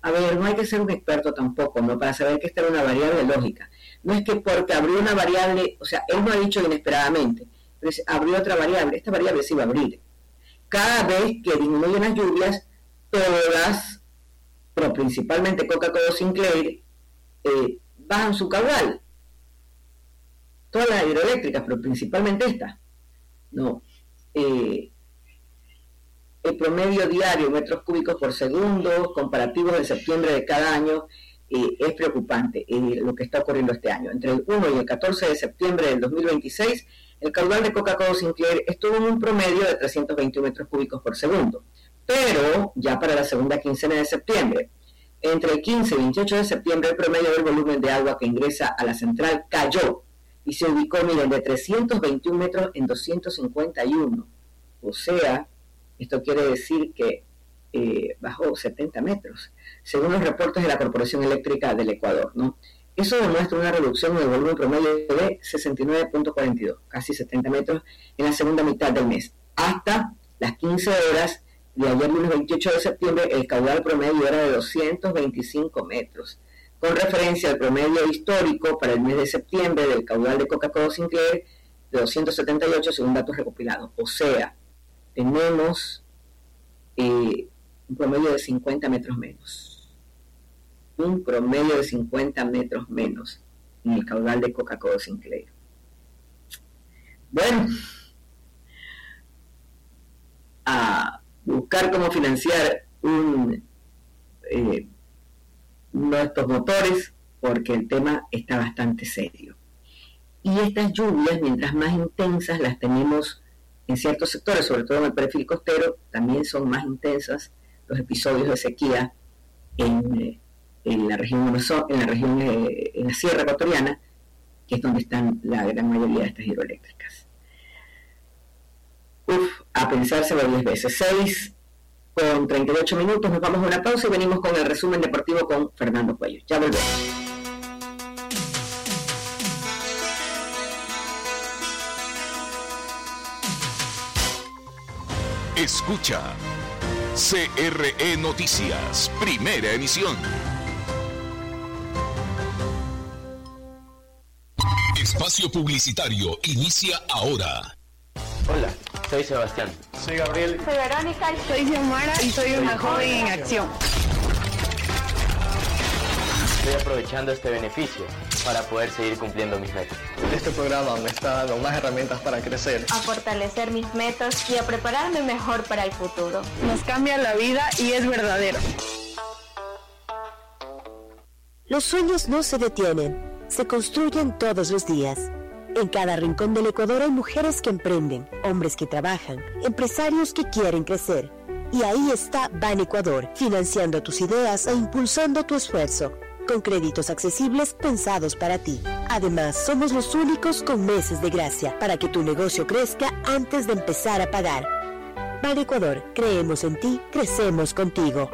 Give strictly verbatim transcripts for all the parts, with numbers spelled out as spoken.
A ver, no hay que ser un experto tampoco, ¿no? Para saber que esta era una variable lógica. No es que porque abrió una variable, o sea, él no ha dicho inesperadamente, pero abrió otra variable, esta variable se iba a abrir. Cada vez que disminuyen las lluvias, todas, pero principalmente Coca-Cola Sinclair, eh, bajan su caudal. Todas las hidroeléctricas, pero principalmente esta. No. Eh, el promedio diario, metros cúbicos por segundo, comparativos de septiembre de cada año, eh, es preocupante eh, lo que está ocurriendo este año. Entre el uno y el catorce de septiembre del dos mil veintiséis, el caudal de Coca-Cola Sinclair estuvo en un promedio de trescientos veintiún metros cúbicos por segundo. Pero ya para la segunda quincena de septiembre, entre el quince y veintiocho de septiembre, el promedio del volumen de agua que ingresa a la central cayó y se ubicó, miren, de trescientos veintiún metros en doscientos cincuenta y uno. O sea, esto quiere decir que eh, bajó setenta metros, según los reportes de la Corporación Eléctrica del Ecuador, ¿no? Eso demuestra una reducción en el volumen promedio de sesenta y nueve punto cuarenta y dos, casi setenta metros en la segunda mitad del mes. Hasta las quince horas de ayer, lunes veintiocho de septiembre, el caudal promedio era de doscientos veinticinco metros, con referencia al promedio histórico para el mes de septiembre del caudal de Coca-Cola Sinclair de doscientos setenta y ocho según datos recopilados. O sea, tenemos eh, un promedio de cincuenta metros menos. Un promedio de cincuenta metros menos en el caudal de Coca-Cola Sinclair. Bueno, a buscar cómo financiar un, eh, uno de estos motores, porque el tema está bastante serio. Y estas lluvias, mientras más intensas las tenemos en ciertos sectores, sobre todo en el perfil costero, también son más intensas los episodios de sequía en, en la región en la región en la sierra ecuatoriana, que es donde están la gran mayoría de estas hidroeléctricas. Uf, a pensárselo diez veces. seis con treinta y ocho minutos, nos vamos a una pausa y venimos con el resumen deportivo con Fernando Cuello. Ya volvemos. Escucha C R E Noticias, primera emisión. Espacio publicitario inicia ahora. Hola, soy Sebastián. Soy Gabriel. Soy Verónica. Soy Xiomara y soy una joven en acción. Estoy aprovechando este beneficio para poder seguir cumpliendo mis metas. Este programa me está dando más herramientas para crecer, a fortalecer mis metas y a prepararme mejor para el futuro. Nos cambia la vida y es verdadero. Los sueños no se detienen, se construyen todos los días. En cada rincón del Ecuador hay mujeres que emprenden, hombres que trabajan, empresarios que quieren crecer. Y ahí está Ban Ecuador, financiando tus ideas e impulsando tu esfuerzo, con créditos accesibles pensados para ti. Además, somos los únicos con meses de gracia para que tu negocio crezca antes de empezar a pagar. Ban Ecuador, creemos en ti, crecemos contigo.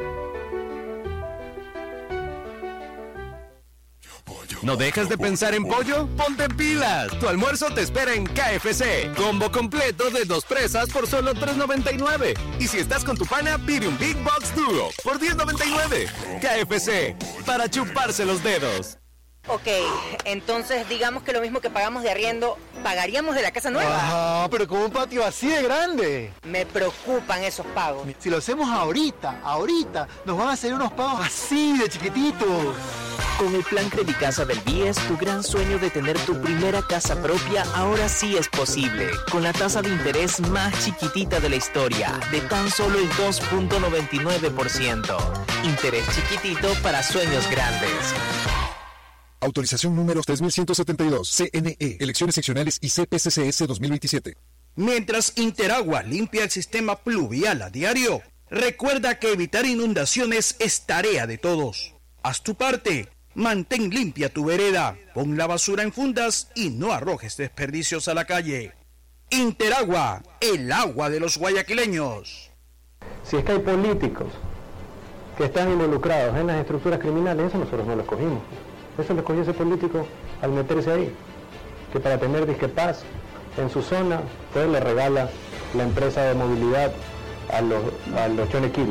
¿No dejas de pensar en pollo? ¡Ponte pilas! Tu almuerzo te espera en K F C. Combo completo de dos presas por solo tres noventa y nueve. Y si estás con tu pana, pide un Big Box Duo por diez noventa y nueve. K F C, para chuparse los dedos. Ok, entonces digamos que lo mismo que pagamos de arriendo, ¿pagaríamos de la casa nueva? Ajá, pero con un patio así de grande. Me preocupan esos pagos. Si lo hacemos ahorita, ahorita, nos van a hacer unos pagos así de chiquititos. Con el plan Credicasa del B I E S, tu gran sueño de tener tu primera casa propia ahora sí es posible. Con la tasa de interés más chiquitita de la historia, de tan solo el dos punto noventa y nueve por ciento. Interés chiquitito para sueños grandes. Autorización número tres mil ciento setenta y dos, C N E, Elecciones Seccionales y C P C C S dos mil veintisiete. Mientras Interagua limpia el sistema pluvial a diario, recuerda que evitar inundaciones es tarea de todos. Haz tu parte, mantén limpia tu vereda, pon la basura en fundas y no arrojes desperdicios a la calle. Interagua, el agua de los guayaquileños. Si es que hay políticos que están involucrados en las estructuras criminales, eso nosotros no lo escogimos. Eso lo escogió ese político al meterse ahí, que para tener disque paz en su zona, pues le regala la empresa de movilidad a los, a los chonequiles.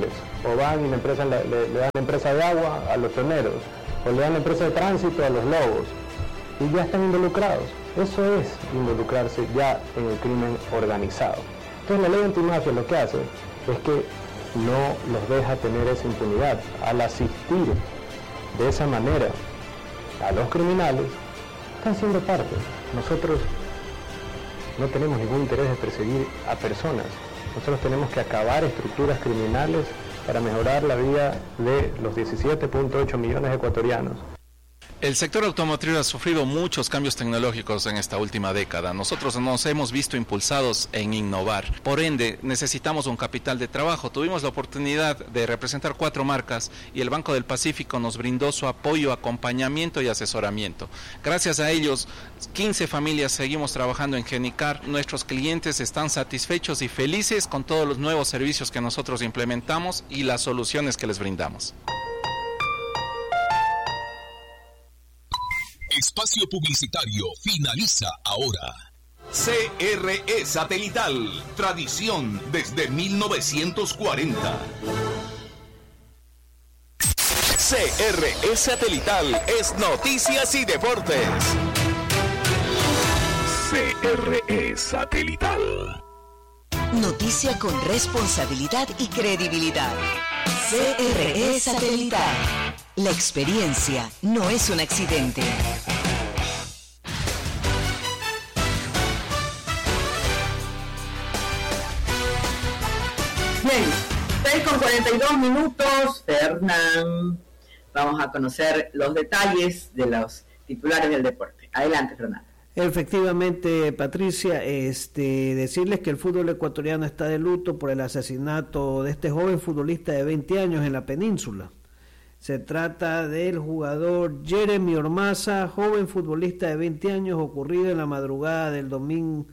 o van y la empresa, le, le dan la empresa de agua a los choneros, o le dan la empresa de tránsito a los lobos, y ya están involucrados. Eso es involucrarse ya en el crimen organizado. Entonces la ley antimafia lo que hace es que no los deja tener esa impunidad. Al asistir de esa manera a los criminales, están siendo parte. Nosotros no tenemos ningún interés de perseguir a personas. Nosotros tenemos que acabar estructuras criminales para mejorar la vida de los diecisiete punto ocho millones de ecuatorianos. El sector automotriz ha sufrido muchos cambios tecnológicos en esta última década. Nosotros nos hemos visto impulsados en innovar. Por ende, necesitamos un capital de trabajo. Tuvimos la oportunidad de representar cuatro marcas y el Banco del Pacífico nos brindó su apoyo, acompañamiento y asesoramiento. Gracias a ellos, quince familias seguimos trabajando en Genicar. Nuestros clientes están satisfechos y felices con todos los nuevos servicios que nosotros implementamos y las soluciones que les brindamos. Espacio publicitario finaliza ahora. C R E Satelital, tradición desde mil novecientos cuarenta. C R E Satelital es noticias y deportes. C R E Satelital. Noticia con responsabilidad y credibilidad. C R E Satelital. La experiencia no es un accidente. Bien, seis con cuarenta y dos minutos, Fernán. Vamos a conocer los detalles de los titulares del deporte. Adelante, Fernán. Efectivamente, Patricia, este, decirles que el fútbol ecuatoriano está de luto por el asesinato de este joven futbolista de veinte años en la península. Se trata del jugador Jeremy Ormaza, joven futbolista de veinte años, ocurrido en la madrugada del domingo,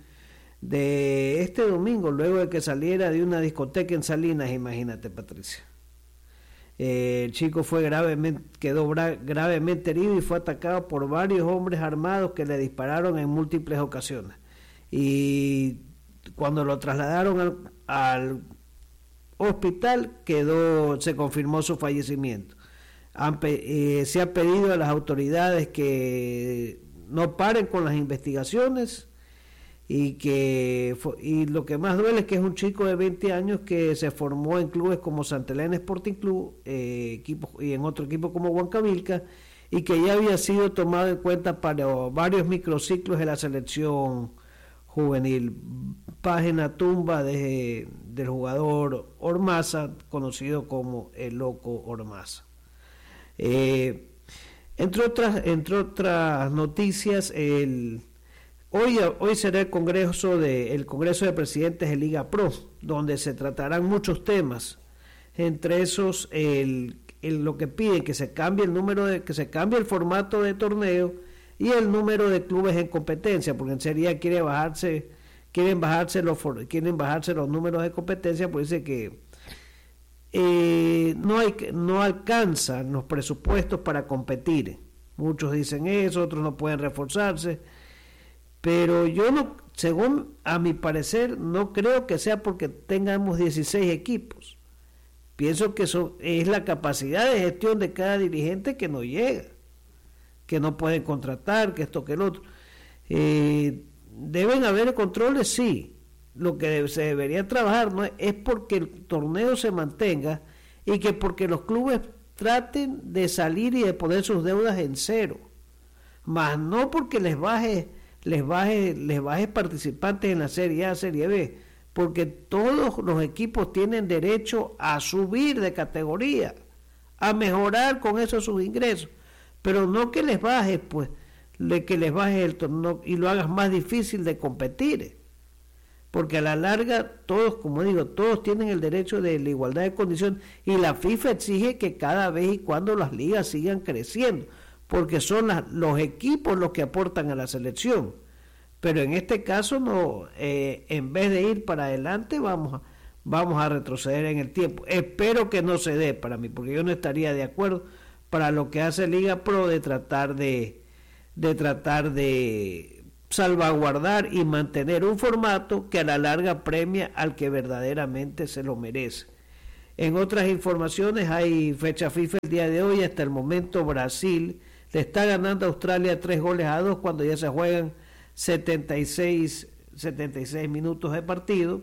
de este domingo, luego de que saliera de una discoteca en Salinas, imagínate, Patricia. Eh, el chico fue gravemente, quedó bra- gravemente herido y fue atacado por varios hombres armados que le dispararon en múltiples ocasiones. Y cuando lo trasladaron al, al hospital, quedó, se confirmó su fallecimiento. Han, eh, se ha pedido a las autoridades que no paren con las investigaciones y que y lo que más duele es que es un chico de veinte años que se formó en clubes como Santa Elena Sporting Club eh, equipo, y en otro equipo como Huancavilca, y que ya había sido tomado en cuenta para varios microciclos de la selección juvenil. Página tumba de, del jugador Ormaza, conocido como el Loco Ormaza. Eh, entre otras entre otras noticias, el hoy hoy será el congreso de el congreso de presidentes de Liga Pro, donde se tratarán muchos temas, entre esos el, el lo que piden que se cambie el número de que se cambie el formato de torneo y el número de clubes en competencia, porque en serio quiere bajarse quieren bajarse los quieren bajarse los números de competencia, pues dice que Eh, no hay no alcanzan los presupuestos para competir. Muchos dicen eso, otros no pueden reforzarse, pero yo no, según a mi parecer, no creo que sea porque tengamos dieciséis equipos. Pienso que eso es la capacidad de gestión de cada dirigente que no llega, que no pueden contratar, que esto, que el otro. Eh, deben haber controles, sí. Lo que se debería trabajar no es, es porque el torneo se mantenga y que porque los clubes traten de salir y de poner sus deudas en cero, más no porque les baje les baje les baje participantes en la Serie A, Serie B, porque todos los equipos tienen derecho a subir de categoría, a mejorar con eso sus ingresos, pero no que les bajes pues de que les bajes el torneo y lo hagas más difícil de competir. Porque a la larga todos, como digo, todos tienen el derecho de la igualdad de condiciones, y la FIFA exige que cada vez y cuando las ligas sigan creciendo, porque son las, los equipos los que aportan a la selección. Pero en este caso no, eh, en vez de ir para adelante vamos a, vamos a retroceder en el tiempo. Espero que no se dé para mí, porque yo no estaría de acuerdo para lo que hace Liga Pro de tratar de de tratar de salvaguardar y mantener un formato que a la larga premia al que verdaderamente se lo merece. En otras informaciones hay fecha FIFA el día de hoy. Hasta el momento Brasil le está ganando a Australia tres goles a dos cuando ya se juegan setenta y seis minutos de partido.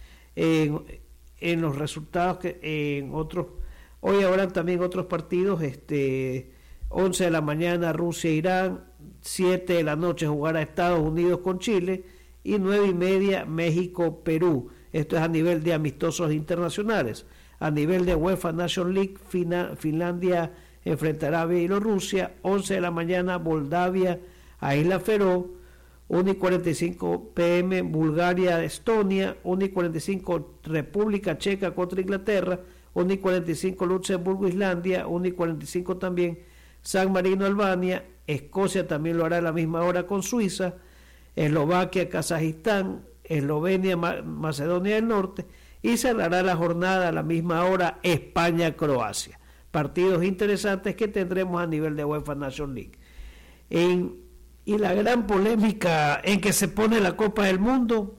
En, en los resultados que en otros, hoy habrán también otros partidos, este once de la mañana Rusia-Irán, siete de la noche jugará Estados Unidos con Chile y nueve y media México-Perú. Esto es a nivel de amistosos internacionales. A nivel de UEFA Nation League, Fina, Finlandia enfrentará a Bielorrusia, once de la mañana Moldavia a Isla Feroe, una y cuarenta y cinco pe eme Bulgaria-Estonia, una y cuarenta y cinco República Checa contra Inglaterra, una y cuarenta y cinco Luxemburgo-Islandia, una y cuarenta y cinco también San Marino-Albania, Escocia también lo hará a la misma hora con Suiza, Eslovaquia-Kazajistán, Eslovenia-Macedonia del Norte, y cerrará la jornada a la misma hora España-Croacia. Partidos interesantes que tendremos a nivel de UEFA Nation League. En, y la gran polémica en que se pone la Copa del Mundo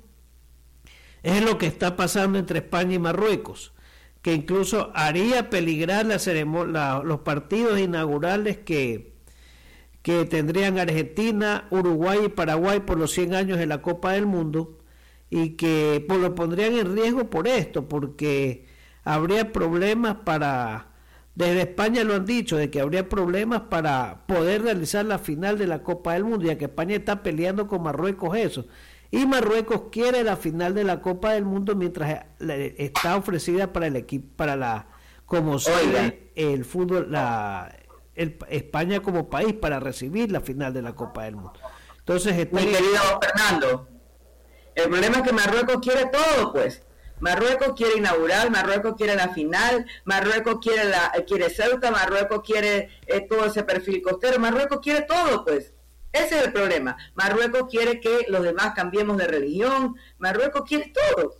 es lo que está pasando entre España y Marruecos, que incluso haría peligrar la la, los partidos inaugurales que, que tendrían Argentina, Uruguay y Paraguay por los cien años de la Copa del Mundo, y que pues, lo pondrían en riesgo por esto, porque habría problemas para, desde España lo han dicho, de que habría problemas para poder realizar la final de la Copa del Mundo, ya que España está peleando con Marruecos eso, y Marruecos quiere la final de la Copa del Mundo mientras está ofrecida para el equipo, para la, como sede el fútbol, la el, España como país para recibir la final de la Copa del Mundo. Entonces, está mi querido Fernando, el problema es que Marruecos quiere todo, pues. Marruecos quiere inaugurar, Marruecos quiere la final, Marruecos quiere la quiere Ceuta, Marruecos quiere eh, todo ese perfil costero, Marruecos quiere todo, pues. Ese es el problema. Marruecos quiere que los demás cambiemos de religión, Marruecos quiere todo.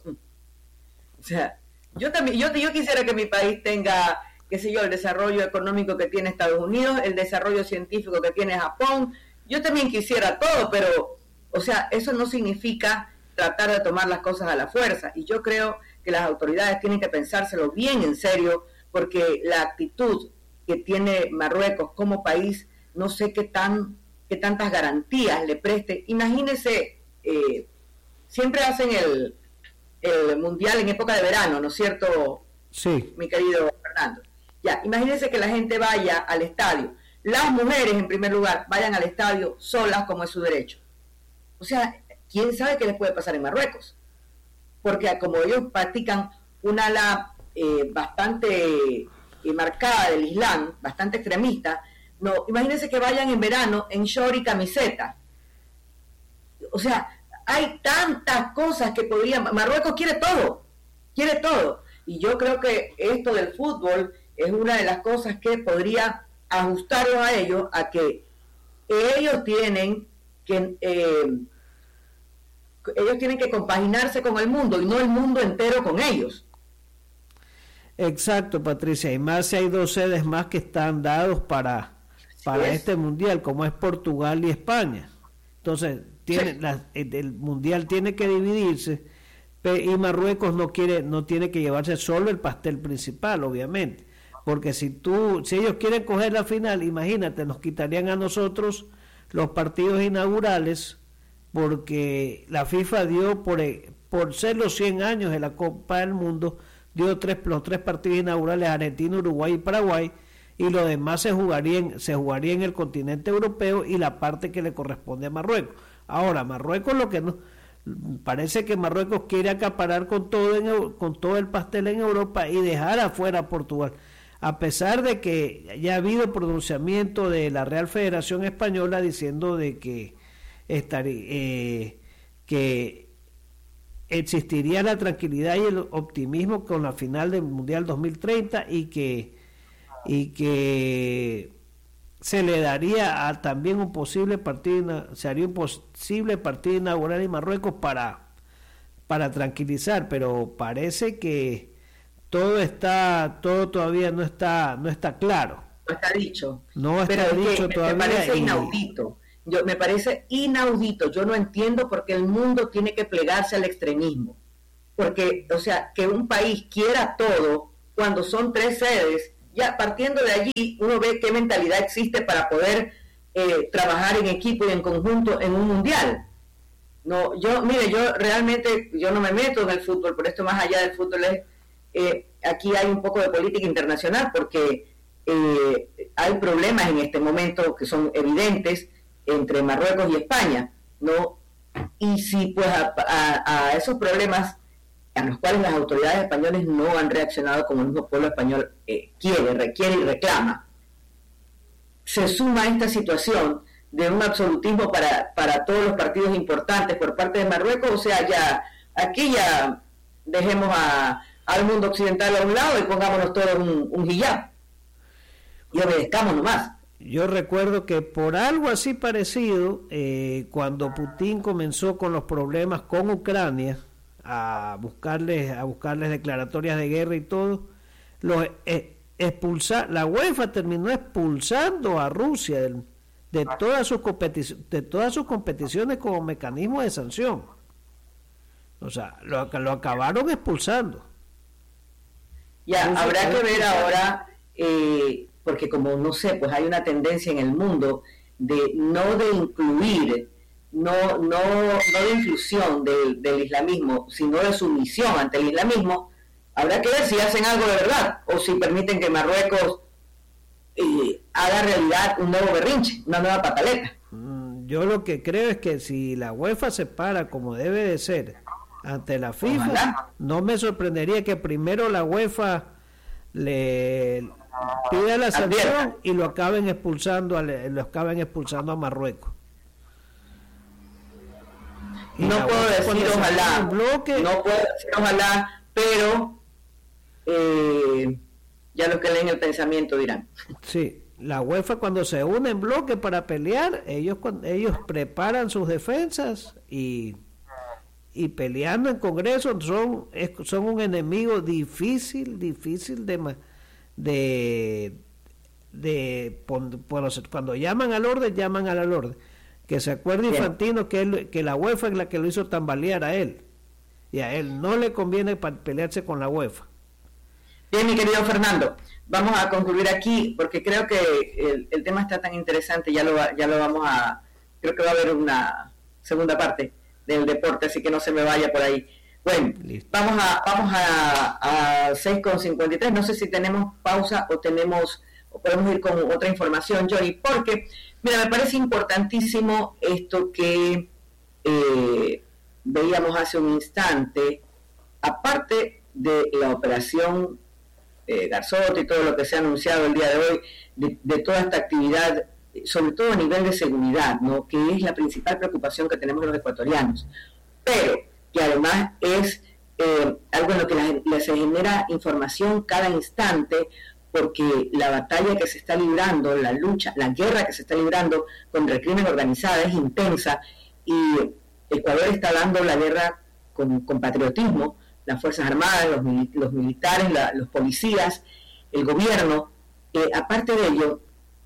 O sea, yo también, yo, yo quisiera que mi país tenga, qué sé yo, el desarrollo económico que tiene Estados Unidos, el desarrollo científico que tiene Japón. Yo también quisiera todo, pero, o sea, eso no significa tratar de tomar las cosas a la fuerza, y yo creo que las autoridades tienen que pensárselo bien en serio, porque la actitud que tiene Marruecos como país, no sé qué tan qué tantas garantías le preste. Imagínese, eh, siempre hacen el, el mundial en época de verano, ¿no es cierto? Sí. Mi querido Fernando. Ya, imagínese que la gente vaya al estadio, las mujeres en primer lugar vayan al estadio solas como es su derecho. O sea, ¿quién sabe qué les puede pasar en Marruecos? Porque como ellos practican una ala eh, bastante eh, marcada del Islam, bastante extremista, no, imagínense que vayan en verano en short y camiseta. O sea, hay tantas cosas que podrían... Marruecos quiere todo, quiere todo. Y yo creo que esto del fútbol es una de las cosas que podría ajustarlos a ellos, a que ellos tienen que... Eh, ellos tienen que compaginarse con el mundo y no el mundo entero con ellos. Exacto, Patricia, y más si hay dos sedes más que están dados para, para este mundial, como es Portugal y España. Entonces, tiene, sí. la, el mundial tiene que dividirse, y Marruecos no quiere, no tiene que llevarse solo el pastel principal, obviamente, porque si tú, si ellos quieren coger la final, imagínate, nos quitarían a nosotros los partidos inaugurales, porque la FIFA dio por, por ser los cien años de la Copa del Mundo, dio tres, los tres partidos inaugurales a Argentina, Uruguay y Paraguay, y lo demás se jugaría, en, se jugaría en el continente europeo y la parte que le corresponde a Marruecos. Ahora, Marruecos lo que no, parece que Marruecos quiere acaparar con todo, en, con todo el pastel en Europa y dejar afuera a Portugal, a pesar de que ya ha habido pronunciamiento de la Real Federación Española diciendo de que estaría, eh, que existiría la tranquilidad y el optimismo con la final del Mundial dos mil treinta y que y que se le daría a también un posible partido, se haría un posible partido inaugural en Marruecos para para tranquilizar, pero parece que todo está todo todavía no está no está claro. No está dicho. No está pero dicho me, todavía. Me parece y, inaudito. Yo, me parece inaudito, yo no entiendo por qué el mundo tiene que plegarse al extremismo, porque, o sea, que un país quiera todo, cuando son tres sedes. Ya partiendo de allí, uno ve qué mentalidad existe para poder eh, trabajar en equipo y en conjunto en un mundial. No, yo, mire, yo realmente, yo no me meto en el fútbol, por esto más allá del fútbol es, eh, aquí hay un poco de política internacional, porque eh, hay problemas en este momento que son evidentes entre Marruecos y España, ¿no? Y si pues a, a, a esos problemas a los cuales las autoridades españolas no han reaccionado como el mismo pueblo español eh, quiere, requiere y reclama, se suma esta situación de un absolutismo para, para todos los partidos importantes por parte de Marruecos. O sea, ya aquí ya dejemos a, al mundo occidental a un lado y pongámonos todos un, un hijab y obedezcamos nomás. Yo recuerdo que por algo así parecido, eh, cuando Putin comenzó con los problemas con Ucrania, a buscarles a buscarles declaratorias de guerra y todo, los eh, expulsar la UEFA terminó expulsando a Rusia del, de todas sus competiciones de todas sus competiciones como mecanismo de sanción. O sea, lo, lo acabaron expulsando. Ya, Rusia habrá que ver ahora, eh, porque como no sé, pues hay una tendencia en el mundo de no de incluir No, no, no de inclusión del, del islamismo, sino de sumisión ante el islamismo. Habrá que ver si hacen algo de verdad o si permiten que Marruecos eh, haga realidad un nuevo berrinche, una nueva pataleta. Yo lo que creo es que si la UEFA se para como debe de ser ante la FIFA, ojalá, no me sorprendería que primero la UEFA le pida la sanción y lo acaben expulsando a, lo acaben expulsando a Marruecos. Y no puedo decir ojalá, bloque, no puedo decir ojalá, pero eh, ya los que leen el pensamiento dirán. Sí, la UEFA cuando se une en bloque para pelear, ellos ellos preparan sus defensas y y peleando en Congreso son son un enemigo difícil, difícil de de de, de cuando llaman al orden, llaman al orden. Que se acuerde Infantino que, él, que la UEFA es la que lo hizo tambalear a él. Y a él no le conviene pelearse con la UEFA. Bien, mi querido Fernando, vamos a concluir aquí porque creo que el, el tema está tan interesante, ya lo, ya lo vamos a... Creo que va a haber una segunda parte del deporte, así que no se me vaya por ahí. Bueno, listo. vamos a vamos a, a seis con cincuenta y tres, no sé si tenemos pausa o tenemos o podemos ir con otra información, Johnny, porque... Mira, me parece importantísimo esto que eh, veíamos hace un instante, aparte de la operación eh, Garzotti y todo lo que se ha anunciado el día de hoy, de, de toda esta actividad, sobre todo a nivel de seguridad, ¿no?, que es la principal preocupación que tenemos los ecuatorianos, pero que además es eh, algo en lo que la, la se genera información cada instante, porque la batalla que se está librando, la lucha, la guerra que se está librando contra el crimen organizado es intensa y Ecuador está dando la guerra con, con patriotismo, las Fuerzas Armadas, los, mil, los militares, la, los policías, el gobierno. Eh, aparte de ello,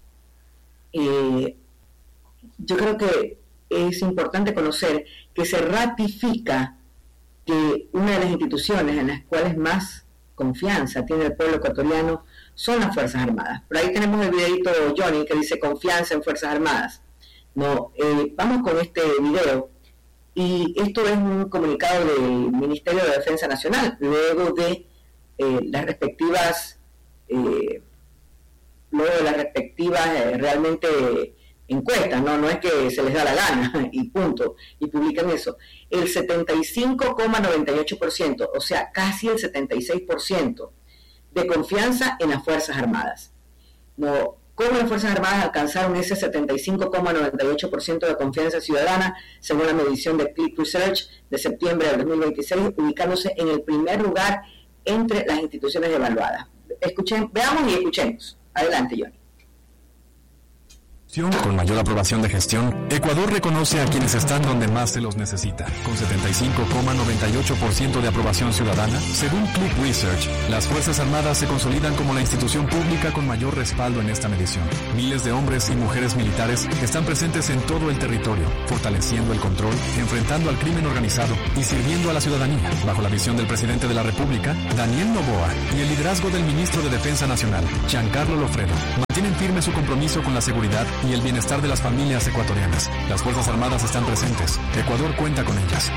eh, yo creo que es importante conocer que se ratifica que una de las instituciones en las cuales más confianza tiene el pueblo ecuatoriano son las Fuerzas Armadas. Por ahí tenemos el videito, Johnny, que dice confianza en Fuerzas Armadas. No, eh, vamos con este video. Y esto es un comunicado del Ministerio de Defensa Nacional, luego de eh, las respectivas, eh, luego de las respectivas eh, realmente encuestas, ¿no? No es que se les da la gana y punto, y publican eso. El setenta y cinco coma noventa y ocho por ciento, o sea, casi el setenta y seis por ciento de confianza en las Fuerzas Armadas. No, ¿cómo las Fuerzas Armadas alcanzaron ese setenta y cinco coma noventa y ocho por ciento de confianza ciudadana, según la medición de Click Research de septiembre del dos mil veintiséis, ubicándose en el primer lugar entre las instituciones evaluadas? Escuchen, veamos y escuchemos. Adelante, Johnny. Con mayor aprobación de gestión, Ecuador reconoce a quienes están donde más se los necesita. Con setenta y cinco coma noventa y ocho por ciento de aprobación ciudadana, según Click Research, las Fuerzas Armadas se consolidan como la institución pública con mayor respaldo en esta medición. Miles de hombres y mujeres militares están presentes en todo el territorio, fortaleciendo el control, enfrentando al crimen organizado y sirviendo a la ciudadanía, bajo la visión del presidente de la República, Daniel Noboa, y el liderazgo del ministro de Defensa Nacional, Giancarlo Lofredo. Mantienen firme su compromiso con la seguridad y el bienestar de las familias ecuatorianas. Las Fuerzas Armadas están presentes. Ecuador cuenta con ellas.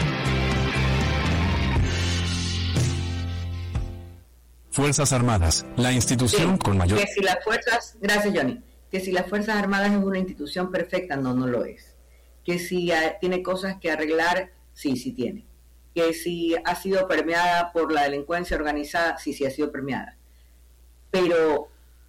Fuerzas Armadas, la institución sí, con mayor... Que si las fuerzas, gracias Johnny, que si las Fuerzas Armadas es una institución perfecta, no, no lo es. Que si uh, tiene cosas que arreglar, sí, sí tiene. Que si ha sido permeada por la delincuencia organizada, sí, sí ha sido permeada. Pero,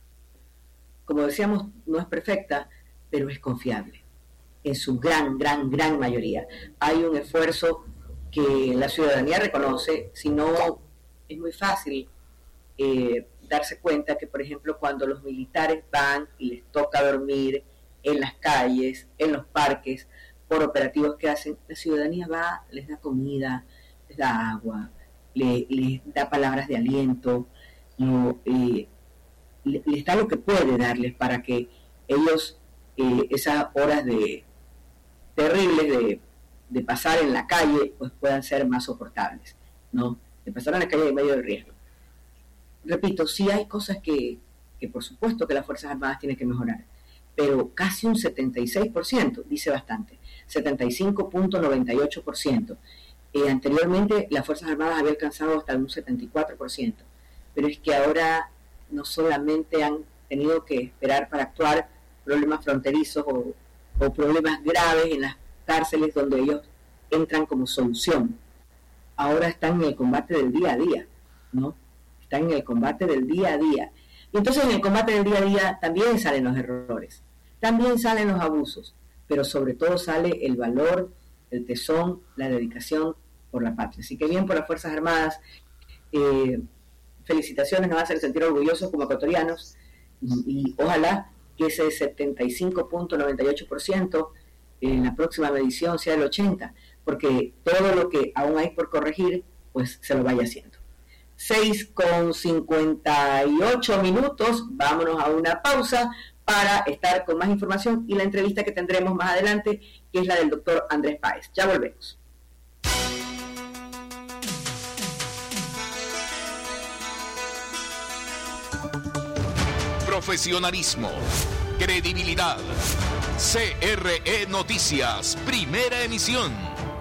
como decíamos, no es perfecta, pero es confiable. En su gran, gran, gran mayoría. Hay un esfuerzo que la ciudadanía reconoce, si no es muy fácil eh, darse cuenta que, por ejemplo, cuando los militares van y les toca dormir en las calles, en los parques, por operativos que hacen, la ciudadanía va, les da comida, les da agua, le, les da palabras de aliento, no, eh, les, les da lo que puede darles para que ellos, eh, esas horas de terribles de, de pasar en la calle, pues puedan ser más soportables, ¿no? De pasar en la calle en medio del riesgo. Repito, sí hay cosas que, que por supuesto que las Fuerzas Armadas tienen que mejorar, pero casi un setenta y seis por ciento, dice bastante, setenta y cinco punto noventa y ocho por ciento. Eh, anteriormente las Fuerzas Armadas habían alcanzado hasta un setenta y cuatro por ciento, pero es que ahora no solamente han tenido que esperar para actuar problemas fronterizos o, o problemas graves en las cárceles donde ellos entran como solución. Ahora están en el combate del día a día, ¿no? Están en el combate del día a día. Y entonces en el combate del día a día también salen los errores, también salen los abusos, pero sobre todo sale el valor, el tesón, la dedicación por la patria. Así que bien por las Fuerzas Armadas, eh, felicitaciones, nos va a hacer sentir orgullosos como ecuatorianos y, y ojalá que ese setenta y cinco punto noventa y ocho por ciento en la próxima medición sea el ochenta por ciento, porque todo lo que aún hay por corregir, pues se lo vaya haciendo. seis con cincuenta y ocho minutos, vámonos a una pausa para estar con más información y la entrevista que tendremos más adelante, que es la del doctor Andrés Páez. Ya volvemos. Profesionalismo, credibilidad. C R E Noticias, primera emisión.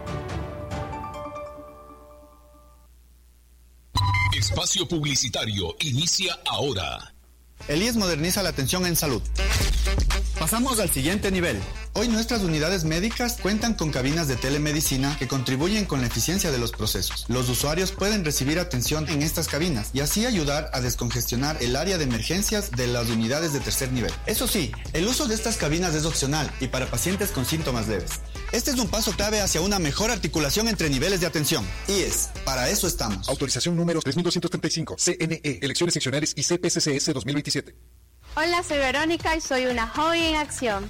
Espacio publicitario inicia ahora. El I E S moderniza la atención en salud. Pasamos al siguiente nivel. Hoy nuestras unidades médicas cuentan con cabinas de telemedicina que contribuyen con la eficiencia de los procesos. Los usuarios pueden recibir atención en estas cabinas y así ayudar a descongestionar el área de emergencias de las unidades de tercer nivel. Eso sí, el uso de estas cabinas es opcional y para pacientes con síntomas leves. Este es un paso clave hacia una mejor articulación entre niveles de atención. I E S, para eso estamos. Autorización número tres mil doscientos treinta y cinco, C N E, Elecciones Seccionales y C P C C S dos mil veintisiete. Hola, soy Verónica y soy una joven en acción.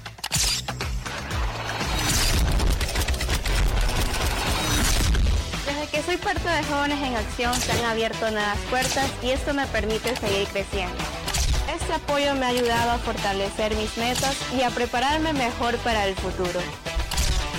Desde que soy parte de Jóvenes en Acción se han abierto nuevas puertas y esto me permite seguir creciendo. Este apoyo me ha ayudado a fortalecer mis metas y a prepararme mejor para el futuro.